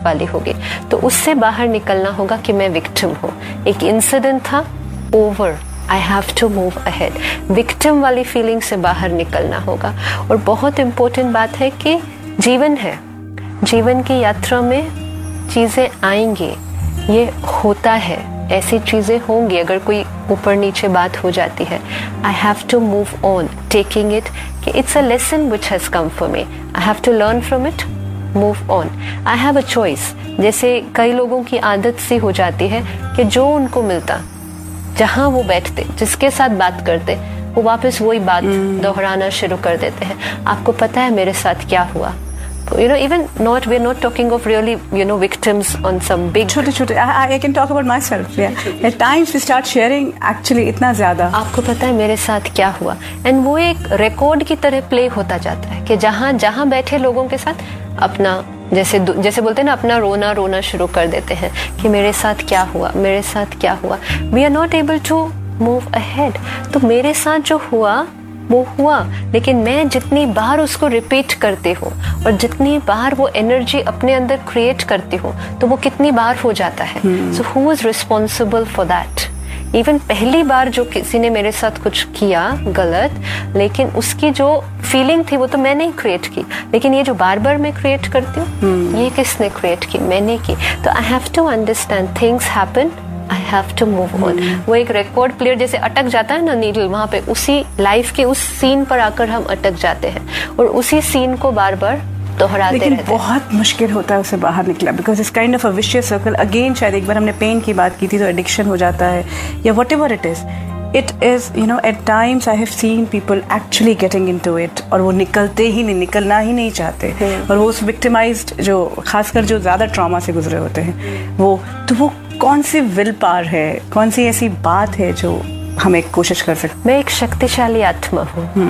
वाली होगी। तो उससे बाहर निकलना होगा कि मैं विक्टिम हूँ, एक इंसिडेंट था, over, I have to move ahead. Victim वाली फीलिंग से बाहर निकलना होगा। और बहुत इम्पोर्टेंट बात है कि जीवन है, जीवन की यात्रा में चीज़ें आएंगी, ये होता है, ऐसी चीज़ें होंगी। अगर कोई ऊपर नीचे बात हो जाती है, I have to move on, taking it कि it's a lesson which has come for me, I have to learn from it, move on. I have a choice. जैसे कई लोगों की आदत सी हो जाती है कि जो उनको मिलता, जहाँ वो बैठते, जिसके साथ बात करते, वो वापस वही बात दोहराना शुरू कर देते हैं। आपको पता है मेरे साथ क्या हुआ? Even we're not talking of really, victims on some big. छोटे I can talk about myself. Yeah. At times we start sharing actually इतना ज़्यादा. आपको पता है मेरे साथ क्या हुआ? And वो एक रिकॉर्ड की तरह प्ले होता जाता है कि जहाँ बैठे लोगों के साथ अपना जैसे बोलते हैं ना, अपना रोना शुरू कर देते हैं कि मेरे साथ क्या हुआ, मेरे साथ क्या हुआ। We are not able to move ahead. तो मेरे साथ जो हुआ वो हुआ, लेकिन मैं जितनी बार उसको रिपीट करती हूँ और जितनी बार वो एनर्जी अपने अंदर क्रिएट करती हूँ, तो वो कितनी बार हो जाता है। So who is responsible for that? Even पहली बार जो किसी ने मेरे साथ कुछ किया गलत, लेकिन उसकी जो फीलिंग थी वो तो मैंने ही क्रिएट की, लेकिन ये जो बार बार मैं क्रिएट करती हूँ, ये किसने क्रिएट की? मैंने की। तो I have to understand things happen, I have to move on. वो एक रिकॉर्ड प्लेयर जैसे अटक जाता है ना नीडल, वहाँ पे उसी लाइफ के उस सीन पर आकर हम अटक जाते हैं और उसी सीन को बार बार दोहराते रहते हैं। बहुत मुश्किल होता है उससे बाहर निकला, because it's kind of a vicious circle. Again शायद एक बार हमने पेन की बात की थी, तो एडिक्शन हो जाता है या what ever it is. It is, at times I have seen people actually getting into it और वो निकलना ही नहीं चाहते। और वो उस victimized, जो खासकर जो ज़्यादा ट्रॉमा से गुजरे होते हैं, वो कौन सी विल पावर है, कौन सी ऐसी बात है जो हम एक कोशिश कर सकते? मैं एक शक्तिशाली आत्मा हूँ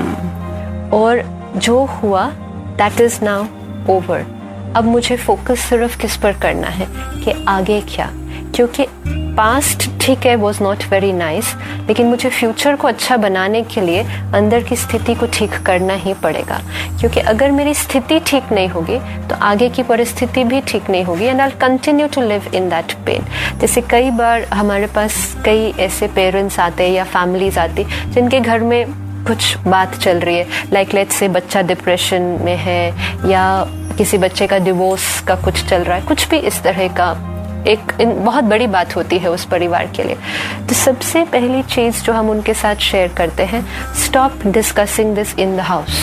और जो हुआ that is now over। अब मुझे फोकस सिर्फ किस पर करना है कि आगे क्या, क्योंकि पास्ट ठीक है वॉज नॉट वेरी नाइस, लेकिन मुझे फ्यूचर को अच्छा बनाने के लिए अंदर की स्थिति को ठीक करना ही पड़ेगा। क्योंकि अगर मेरी स्थिति ठीक नहीं होगी तो आगे की परिस्थिति भी ठीक नहीं होगी, and I will continue to live in that pain. जैसे कई बार हमारे पास कई ऐसे पेरेंट्स आते हैं या फैमिलीज आती जिनके घर में कुछ बात चल रही है, लाइक लेट्स से बच्चा डिप्रेशन में है या किसी बच्चे का डिवोर्स का कुछ चल रहा है, कुछ भी इस तरह का एक बहुत बड़ी बात होती है उस परिवार के लिए। तो सबसे पहली चीज जो हम उनके साथ शेयर करते हैं, stop discussing this in the house,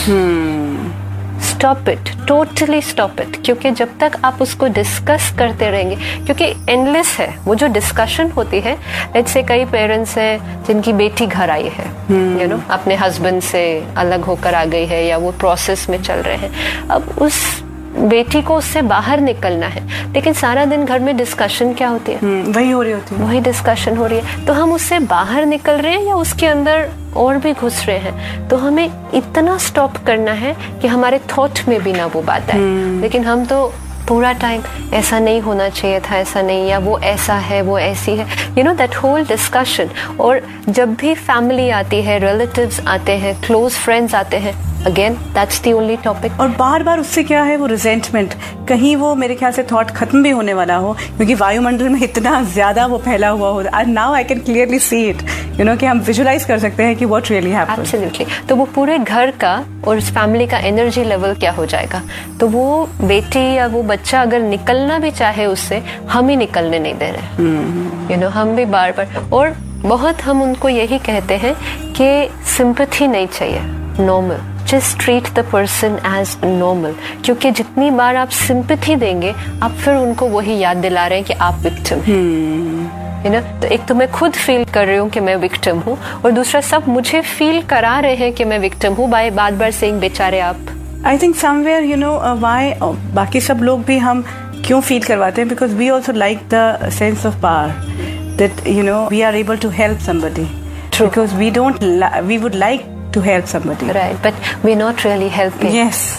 stop it, totally stop it. क्योंकि जब तक आप उसको डिस्कस करते रहेंगे, क्योंकि एंडलेस है वो जो डिस्कशन होती है। लेट्स से कई पेरेंट्स हैं जिनकी बेटी घर आई है, अपने हस्बैंड से अलग होकर आ गई है या वो प्रोसेस में चल रहे हैं, अब उस बेटी को उससे बाहर निकलना है, लेकिन सारा दिन घर में डिस्कशन क्या होती है? वही हो रही होती है, वही डिस्कशन हो रही है। तो हम उससे बाहर निकल रहे हैं या उसके अंदर और भी घुस रहे हैं। तो हमें इतना स्टॉप करना है कि हमारे थॉट में भी ना वो बात आए। लेकिन हम तो पूरा टाइम ऐसा नहीं होना चाहिए था, ऐसा नहीं, या वो ऐसा है, वो ऐसी है, दैट होल डिस्कशन। और जब भी फैमिली आती है, रिलेटिव्स आते हैं, क्लोज फ्रेंड्स आते हैं, again that's the only topic. और बार बार उससे क्या है, वो रिजेंटमेंट, कहीं वो मेरे ख्याल से थॉट खत्म भी होने वाला हो, क्योंकि वायुमंडल में इतना ज्यादा वो फैला हुआ हो। And now I can clearly see it, कि हम विजुलाइज कर सकते हैं कि व्हाट रियली हैपेंड। एब्सोल्युटली। तो वो पूरे घर का और उस फैमिली का एनर्जी लेवल क्या हो जाएगा। तो वो बेटी या वो बच्चा अगर निकलना भी चाहे उससे, हम ही निकलने नहीं दे रहे। हम भी बार बार, और बहुत हम उनको यही कहते हैं कि सिंपैथी नहीं चाहिए, normal, just treat the person as normal. क्योंकि जितनी बार आप सिंपैथी देंगे, आप फिर उनको वही याद दिला रहे हैं कि आप विक्टिम हैं। तो एक तो मैं खुद फील कर रही हूँ कि मैं विक्टिम हूँ, और दूसरा सब मुझे फील करा रहे हैं कि मैं विक्टिम हूँ बाय बार बार सेइंग बेचारे आप। आई थिंक समवेयर वाई बाकी सब लोग भी हम क्यों फील करवाते हैं, because we also like the sense of power that we are able to help somebody, because we would like to help somebody, right, but we're not really helping. Yes,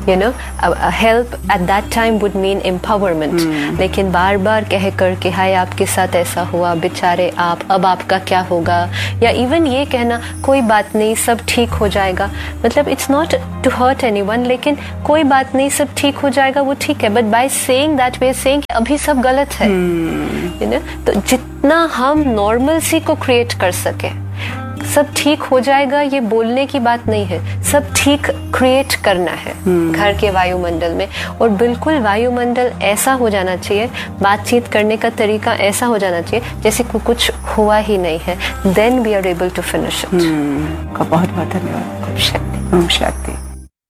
you know help at that time would mean empowerment, लेकिन बार बार कह कर कि हाय आपके साथ ऐसा हुआ, बेचारे आप, अब आपका क्या होगा, या इवन ये कहना कोई बात नहीं सब ठीक हो जाएगा, मतलब it's not to hurt anyone, लेकिन कोई बात नहीं सब ठीक हो जाएगा वो ठीक है, but by saying that way saying अभी सब गलत है, यू नो। तो जितना हम नॉर्मलसी को क्रिएट कर सके, सब ठीक हो जाएगा ये बोलने की बात नहीं है, सब ठीक क्रिएट करना है घर के वायुमंडल में। और बिल्कुल वायुमंडल ऐसा हो जाना चाहिए, बातचीत करने का तरीका ऐसा हो जाना चाहिए जैसे कुछ हुआ ही नहीं है, then we are able to finish it. बहुत बहुत धन्यवाद। ओम शांति। ओम शांति।